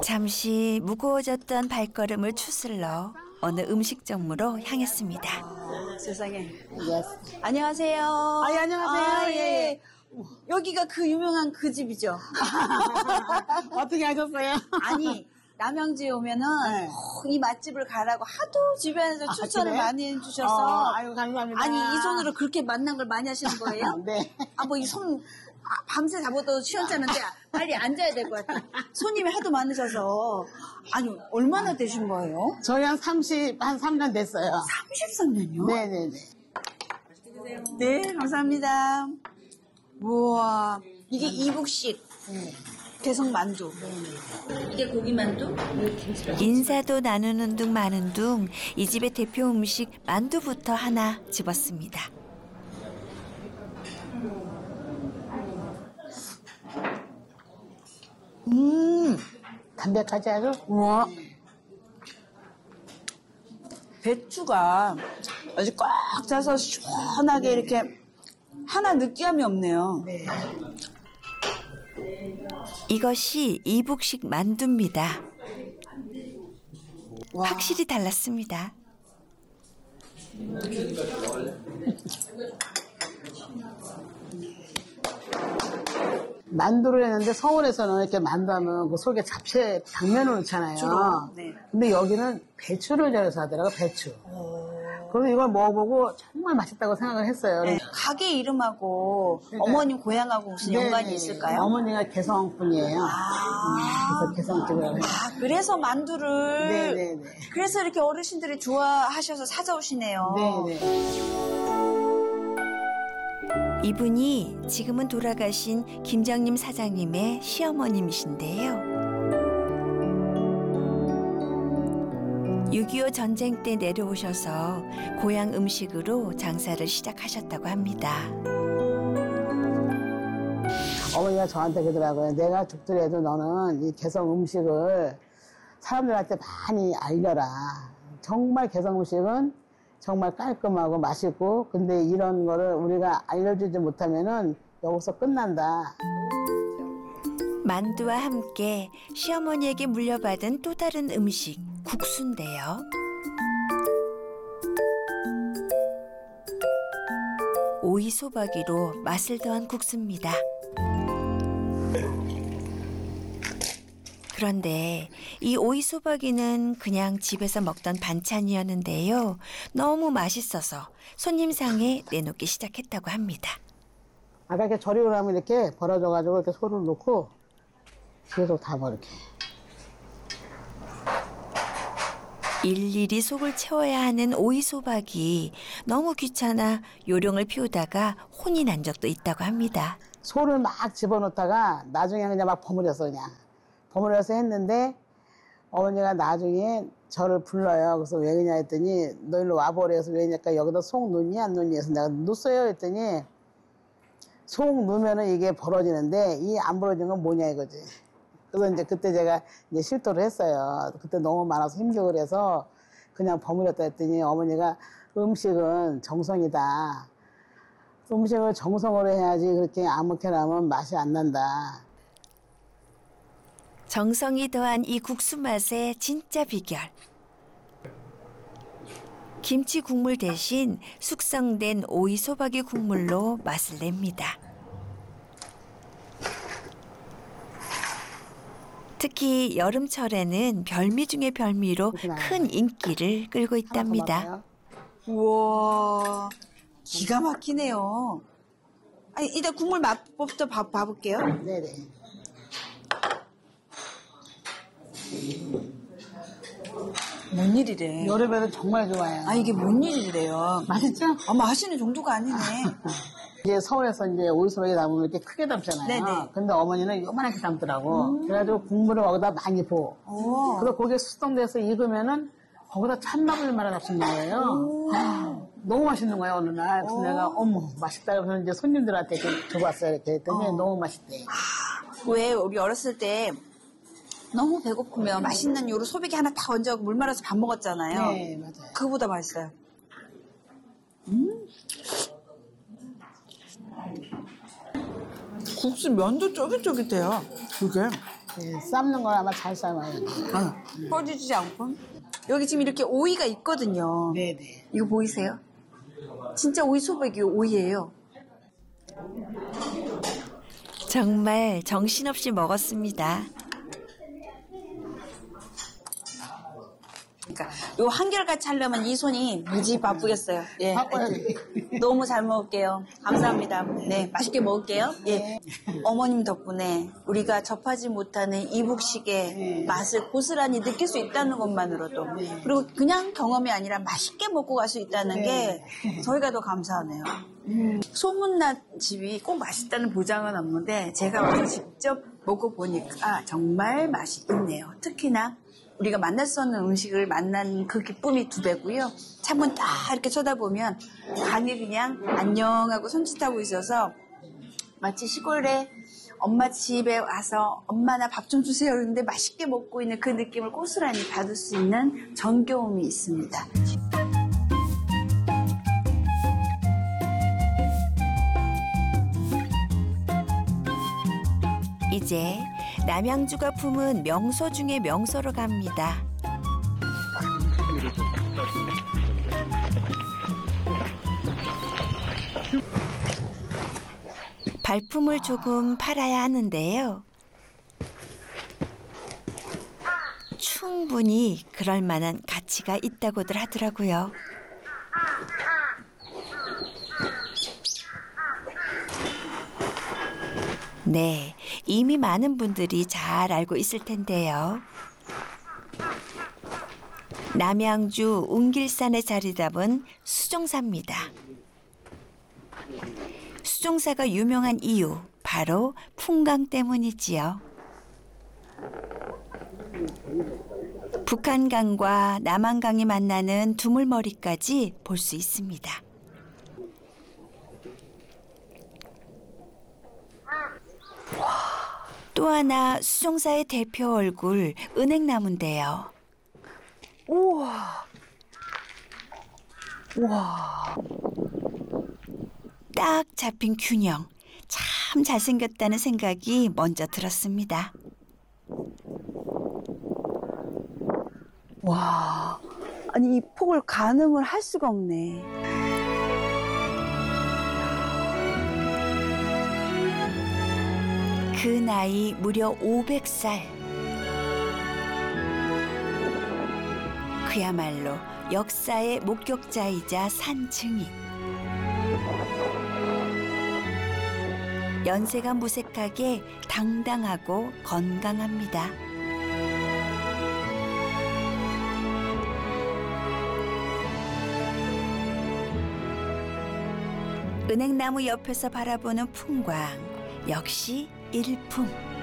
잠시 무거워졌던 발걸음을 추슬러 어느 음식점으로 향했습니다. 세상에. 안녕하세요. 안녕하세요. 예. 여기가 그 유명한 그 집이죠. 어떻게 하셨어요? 아니, 남양주에 오면은 이 맛집을 가라고 하도 주변에서 추천을 그래? 많이 해주셔서. 아유, 감사합니다. 아니, 이 손으로 그렇게 만난 걸 많이 하시는 거예요? 네. 뭐 이 손, 밤새 잡아도 시원찮은데 빨리 앉아야 될 것 같아요. 손님이 하도 많으셔서. 아니, 얼마나 되신 거예요? 저희 한 3년 됐어요. 33년이요? 네네네. 네, 감사합니다. 우와, 이게 이북식 개성 만두. 이게 고기 만두? 인사도 나누는 둥 마는 둥 이 집의 대표 음식 만두부터 하나 집었습니다. 담백하지 아주? 우와. 배추가 아주 꽉 짜서 시원하게 이렇게 하나 느끼함이 없네요. 네. 이것이 이북식 만두입니다. 확실히 달랐습니다. 만두를 했는데 서울에서는 이렇게 만두하면 그 속에 잡채 당면을 넣잖아요. 주로, 네. 근데 여기는 배추를 절여서 하더라고요, 배추. 그래서 이걸 먹어보고 정말 맛있다고 생각을 했어요. 네. 가게 이름하고 어머님 고향하고 무슨 연관이 있을까요? 어머니가 개성 분이에요. 그래서 개성 쪽이라고 해요. 그래서 만두를 네네네. 그래서 이렇게 어르신들이 좋아하셔서 찾아오시네요. 네네. 이분이 지금은 돌아가신 김장림 사장님의 시어머님이신데요. 6.25 전쟁 때 내려오셔서 고향 음식으로 장사를 시작하셨다고 합니다. 어머니가 저한테 그러더라고요. 내가 죽더라도 너는 이 개성 음식을 사람들한테 많이 알려라. 정말 개성 음식은 정말 깔끔하고 맛있고, 근데 이런 거를 우리가 알려주지 못하면은 여기서 끝난다. 만두와 함께 시어머니에게 물려받은 또 다른 음식, 국수인데요. 오이 소박이로 맛을 더한 국수입니다. 그런데 이 오이 소박이는 그냥 집에서 먹던 반찬이었는데요. 너무 맛있어서 손님상에 내놓기 시작했다고 합니다. 아까 이렇게 절이고 나면 이렇게 벌어져가지고 이렇게 소를 넣고 계속 다 뭐 이렇게. 일일이 속을 채워야 하는 오이 소박이 너무 귀찮아 요령을 피우다가 혼이 난 적도 있다고 합니다. 소를 막 집어넣다가 나중에 그냥 막 버무렸어, 그냥. 버무려서 했는데 어머니가 나중에 저를 불러요. 그래서 왜 그러냐 했더니 너 일로 와보래. 해서 왜 그러니까 여기다 속 넣니 안 넣니 해서 내가 넣었어요 했더니 속 넣으면은 이게 벌어지는데 이 안 벌어지는 건 뭐냐 이거지. 그래서 이제 그때 제가 이제 실토를 했어요. 그때 너무 많아서 힘들고 그래서 그냥 버무렸다 했더니 어머니가 음식은 정성이다. 음식을 정성으로 해야지 그렇게 아무렇게나 하면 맛이 안 난다. 정성이 더한 이 국수 맛의 진짜 비결. 김치 국물 대신 숙성된 오이 소박이 국물로 맛을 냅니다. 특히 여름철에는 별미 중의 별미로 큰 인기를 끌고 있답니다. 우와, 기가 막히네요. 아니, 일단 국물 맛부터 봐볼게요. 네네. 뭔 일이래? 여름에는 정말 좋아요. 아, 이게 뭔 일이래요? 맛있죠? 마시는 정도가 아니네. 이제 서울에서 이제 오이소박이 담으면 이렇게 크게 담잖아요. 네네. 근데 어머니는 요만하게 담더라고. 그래가지고 국물을 거기다 많이 부어. 그래서 거기에 숙성돼서 익으면은 거기다 찬밥을 말아 잡수는 거예요. 너무 맛있는 거예요, 어느 날. 그래서 내가 어머, 맛있다. 그래서 이제 손님들한테 이렇게 줘봤어요. 이렇게 했더니 너무 맛있대. 왜 우리 어렸을 때 너무 배고프면 맛있는 요로 소비기 하나 딱 얹어 물 말아서 밥 먹었잖아요. 네, 맞아요. 그거보다 맛있어요. 국수 면도 쫄깃쫄깃해요. 그게. 예, 삶는 걸 아마 잘 삶아요. 퍼지지 않고. 여기 지금 이렇게 오이가 있거든요. 네네. 이거 보이세요? 진짜 오이 소백이 오이예요. 정말 정신없이 먹었습니다. 그러니까 요 한결같이 하려면 이 손이 무지 바쁘겠어요. 예. 바빠요. 너무 잘 먹을게요. 감사합니다. 네, 맛있게 먹을게요. 예. 어머님 덕분에 우리가 접하지 못하는 이북식의 맛을 고스란히 느낄 수 있다는 것만으로도 그리고 그냥 경험이 아니라 맛있게 먹고 갈 수 있다는 게 저희가 더 감사하네요. 소문난 집이 꼭 맛있다는 보장은 없는데 제가 와서 직접 먹고 보니까 정말 맛이 있네요. 특히나 우리가 만날 수 없는 음식을 만난 그 기쁨이 2배고요. 창문 딱 이렇게 쳐다보면 강이 그냥 안녕하고 손짓하고 있어서 마치 시골에 엄마 집에 와서 엄마 나 밥 좀 주세요 그러는데 맛있게 먹고 있는 그 느낌을 고스란히 받을 수 있는 정겨움이 있습니다. 이제 남양주가 품은 명소 중에 명소로 갑니다. 발품을 조금 팔아야 하는데요. 충분히 그럴 만한 가치가 있다고들 하더라고요. 네, 이미 많은 분들이 잘 알고 있을 텐데요. 남양주 웅길산에 자리 잡은 수종사입니다. 수종사가 유명한 이유, 바로 풍광 때문이지요. 북한강과 남한강이 만나는 두물머리까지 볼 수 있습니다. 또 하나 수종사의 대표 얼굴 은행나무인데요. 우와. 우와. 딱 잡힌 균형, 참 잘생겼다는 생각이 먼저 들었습니다. 와. 아니 이 폭을 가늠을 할 수가 없네. 그 나이 무려 500살. 그야말로 역사의 목격자이자 산 증인. 연세가 무색하게 당당하고 건강합니다. 은행나무 옆에서 바라보는 풍광, 역시 일품.